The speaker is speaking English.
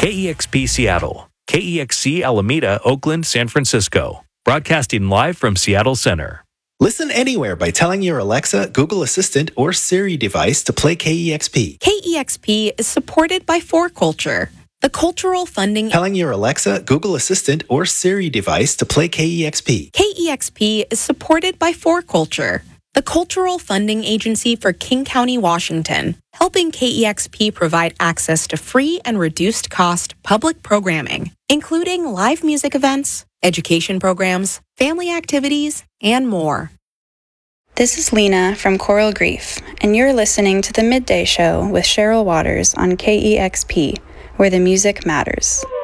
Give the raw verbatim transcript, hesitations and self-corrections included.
K E X P Seattle, K E X C Alameda, Oakland, San Francisco. Broadcasting live from Seattle Center. Listen anywhere by telling your Alexa, Google Assistant, or Siri device to play K E X P. K E X P is supported by four culture, the cultural funding. Telling your Alexa, Google Assistant, or Siri device to play K E X P. K E X P is supported by four culture, the cultural funding agency for King County, Washington, helping K E X P provide access to free and reduced cost public programming, including live music events, education programs, family activities, and more. This is Lena from Coral Grief, and you're listening to The Midday Show with Cheryl Waters on K E X P, where the music matters.